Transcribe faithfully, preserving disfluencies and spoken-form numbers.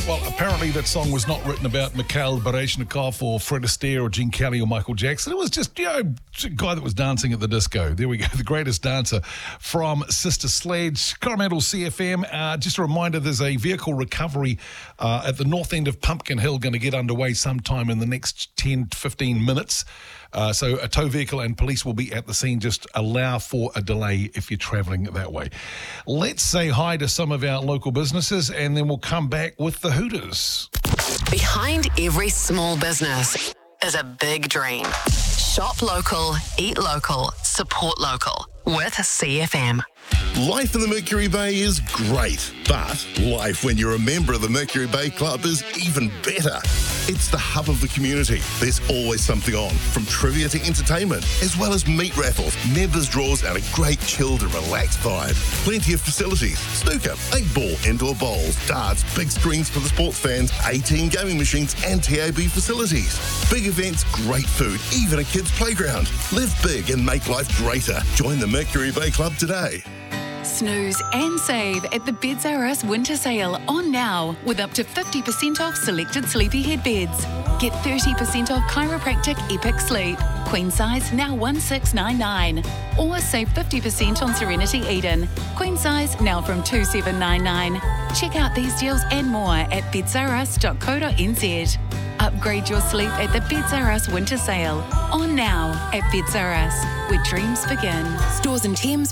Well, apparently that song was not written about Mikhail Baryshnikov or Fred Astaire or Gene Kelly or Michael Jackson. It was just, you know, a guy that was dancing at the disco. There we go, the greatest dancer from Sister Sledge. Coromandel C F M. Uh, just a reminder, there's a vehicle recovery uh, at the north end of Pumpkin Hill going to get underway sometime in the next ten to fifteen minutes. Uh, so a tow vehicle and police will be at the scene. Just allow for a delay if you're travelling that way. Let's say hi to some of our local businesses and then we'll come back with the Hooters. Behind every small business is a big dream. Shop local, eat local, support local with C F M. Life in the Mercury Bay is great, but life when you're a member of the Mercury Bay Club is even better. It's the hub of the community. There's always something on, from trivia to entertainment, as well as meat raffles, members draws, and a great chilled and relaxed vibe. Plenty of facilities: snooker, eight ball, indoor bowls, darts, big screens for the sports fans, eighteen gaming machines, and T A B facilities. Big events, great food, even a kids' playground. Live big and make life greater. Join the Mercury Bay Club today. Snooze and save at the Beds R Us winter sale on now with up to fifty percent off selected sleepyhead beds. Get thirty percent off chiropractic Epic Sleep. Queen size now one six nine nine. Or save fifty percent on Serenity Eden. Queen size now from two seven nine nine. Check out these deals and more at beds r us dot co dot n z. Upgrade your sleep at the Beds R Us winter sale on now at Beds R Us, where dreams begin. Stores in Thames,